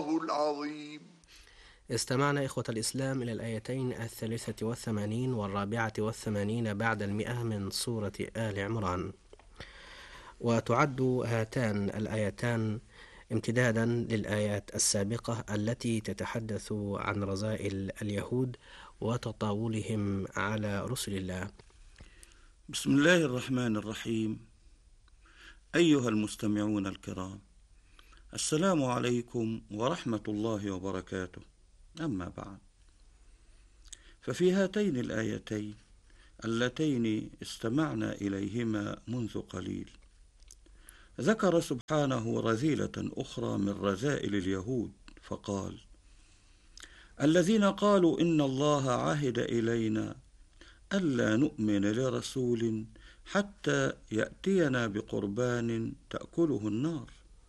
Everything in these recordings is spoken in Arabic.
الله العظيم. استمعنا إخوة الإسلام إلى الآيتين 83 و84 بعد 100 من سورة آل عمران. وتعد هاتان الآيتان امتدادا للآيات السابقة التي تتحدث عن رذائل اليهود وتطاولهم على رسل الله. بسم الله الرحمن الرحيم. أيها المستمعون الكرام، السلام عليكم ورحمة الله وبركاته. أما بعد، ففي هاتين الآيتين اللتين استمعنا إليهما منذ قليل ذكر سبحانه رذيلة أخرى من رذائل اليهود، فقال: الذين قالوا إن الله عهد إلينا ألا نؤمن لرسول حتى يأتينا بقربان تأكله النار.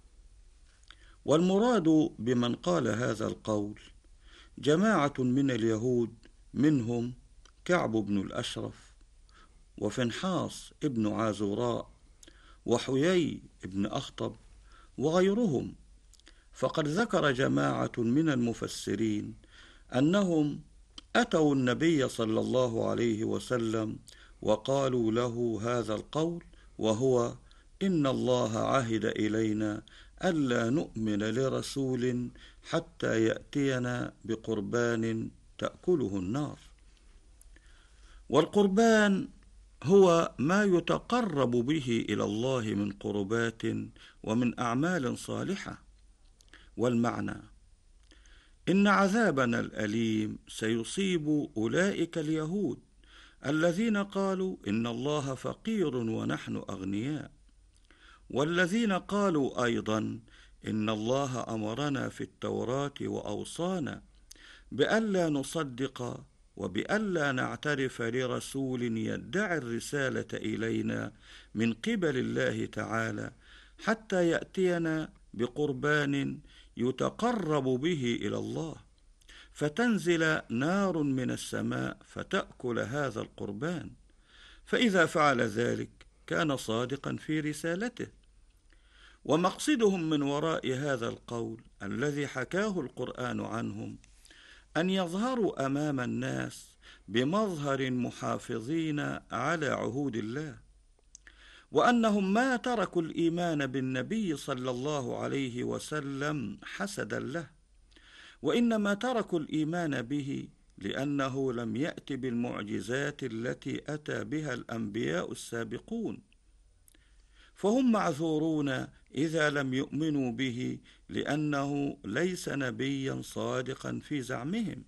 والمراد بمن قال هذا القول جماعة من اليهود، منهم كعب بن الأشرف وفنحاس ابن عازوراء وحيي بن أخطب وغيرهم. فقد ذكر جماعة من المفسرين أنهم أتوا النبي صلى الله عليه وسلم وقالوا له هذا القول، وهو: إن الله عهد إلينا ألا نؤمن لرسول حتى يأتينا بقربان تأكله النار. والقربان هو ما يتقرب به إلى الله من قربات ومن أعمال صالحة. والمعنى: إن عذابنا الأليم سيصيب أولئك اليهود الذين قالوا إن الله فقير ونحن أغنياء، والذين قالوا أيضا إن الله أمرنا في التوراة وأوصانا بألا نصدق وبألا نعترف لرسول يدعي الرسالة إلينا من قبل الله تعالى حتى يأتينا بقربان يتقرب به إلى الله، فتنزل نار من السماء فتأكل هذا القربان. فإذا فعل ذلك كان صادقا في رسالته. ومقصدهم من وراء هذا القول الذي حكاه القرآن عنهم أن يظهروا أمام الناس بمظهر محافظين على عهود الله، وأنهم ما تركوا الإيمان بالنبي صلى الله عليه وسلم حسدا له، وإنما تركوا الإيمان به لأنه لم يأت بالمعجزات التي أتى بها الأنبياء السابقون، فهم معذورون إذا لم يؤمنوا به لأنه ليس نبيا صادقا في زعمهم.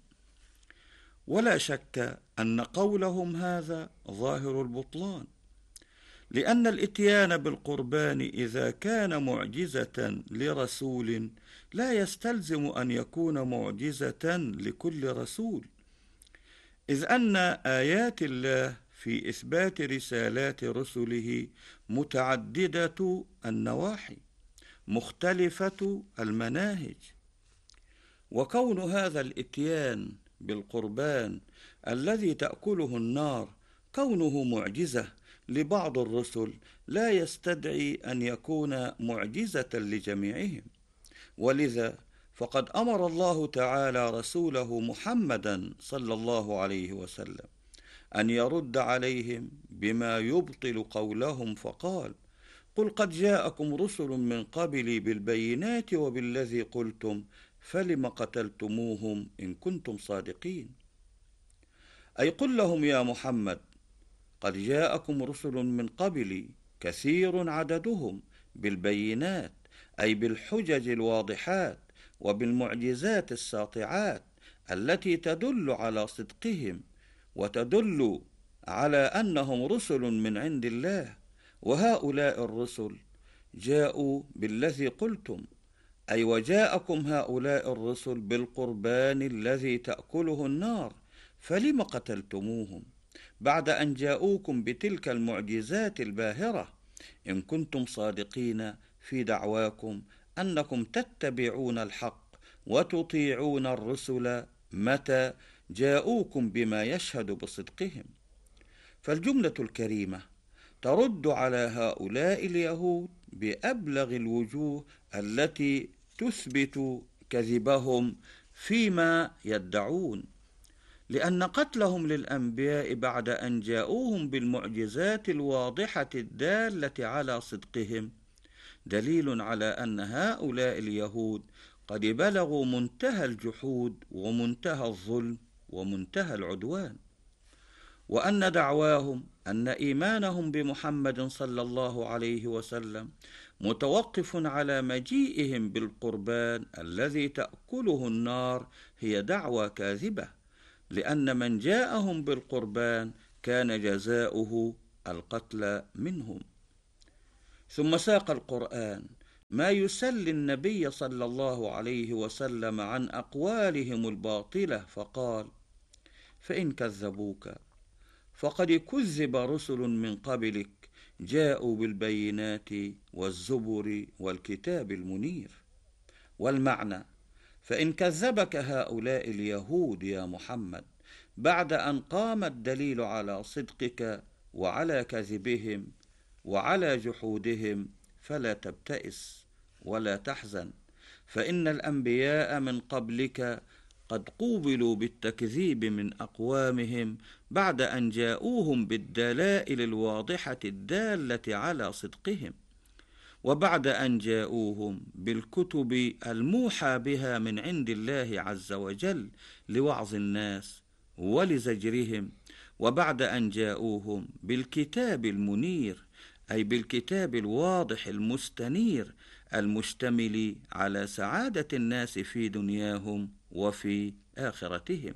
ولا شك أن قولهم هذا ظاهر البطلان، لأن الإتيان بالقربان إذا كان معجزة لرسول لا يستلزم أن يكون معجزة لكل رسول، إذ أن آيات الله في إثبات رسالات رسله متعددة النواحي مختلفة المناهج. وكون هذا الإتيان بالقربان الذي تأكله النار كونه معجزة لبعض الرسل لا يستدعي أن يكون معجزة لجميعهم. ولذا فقد أمر الله تعالى رسوله محمدا صلى الله عليه وسلم أن يرد عليهم بما يبطل قولهم، فقال: قل قد جاءكم رسل من قبلي بالبينات وبالذي قلتم فلم قتلتموهم إن كنتم صادقين. أي قل لهم يا محمد: قد جاءكم رسل من قبلي كثير عددهم بالبينات، أي بالحجج الواضحات وبالمعجزات الساطعات التي تدل على صدقهم وتدل على أنهم رسل من عند الله. وهؤلاء الرسل جاءوا بالذي قلتم، أي وجاءكم هؤلاء الرسل بالقربان الذي تأكله النار، فلم قتلتموهم بعد أن جاءوكم بتلك المعجزات الباهرة إن كنتم صادقين في دعواكم أنكم تتبعون الحق وتطيعون الرسل متى جاءوكم بما يشهد بصدقهم. فالجملة الكريمة ترد على هؤلاء اليهود بأبلغ الوجوه التي تثبت كذبهم فيما يدعون، لأن قتلهم للأنبياء بعد أن جاءوهم بالمعجزات الواضحة الدالة على صدقهم دليل على أن هؤلاء اليهود قد بلغوا منتهى الجحود ومنتهى الظلم ومنتهى العدوان، وأن دعواهم أن إيمانهم بمحمد صلى الله عليه وسلم متوقف على مجيئهم بالقربان الذي تأكله النار هي دعوى كاذبة، لأن من جاءهم بالقربان كان جزاؤه القتل منهم. ثم ساق القرآن ما يسلي النبي صلى الله عليه وسلم عن أقوالهم الباطلة، فقال: فإن كذبوك فقد كذب رسل من قبلك جاءوا بالبينات والزبر والكتاب المنير. والمعنى: فإن كذبك هؤلاء اليهود يا محمد بعد أن قام الدليل على صدقك وعلى كذبهم وعلى جحودهم فلا تبتئس ولا تحزن، فإن الأنبياء من قبلك قد قوبلوا بالتكذيب من أقوامهم بعد أن جاءوهم بالدلائل الواضحة الدالة على صدقهم، وبعد أن جاءوهم بالكتب الموحى بها من عند الله عز وجل لوعظ الناس ولزجرهم، وبعد أن جاءوهم بالكتاب المنير أي بالكتاب الواضح المستنير المشتمل على سعادة الناس في دنياهم وفي آخرتهم.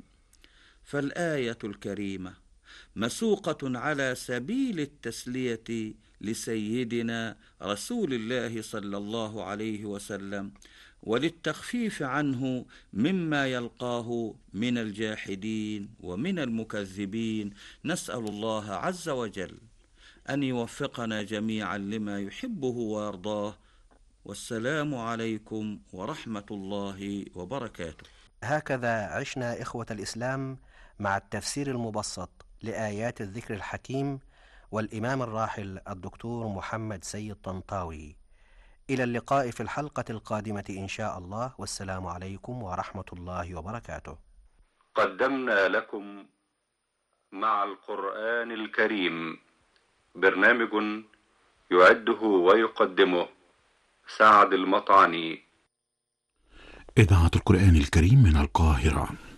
فالآية الكريمة مسوقة على سبيل التسلية لسيدنا رسول الله صلى الله عليه وسلم، وللتخفيف عنه مما يلقاه من الجاحدين ومن المكذبين. نسأل الله عز وجل أن يوفقنا جميعا لما يحبه ويرضاه، والسلام عليكم ورحمة الله وبركاته. هكذا عشنا إخوة الإسلام مع التفسير المبسط لآيات الذكر الحكيم والإمام الراحل الدكتور محمد سيد طنطاوي. إلى اللقاء في الحلقة القادمة إن شاء الله، والسلام عليكم ورحمة الله وبركاته. قدمنا لكم مع القرآن الكريم برنامج يعده ويقدمه سعد المطعني. إذاعة القرآن الكريم من القاهرة.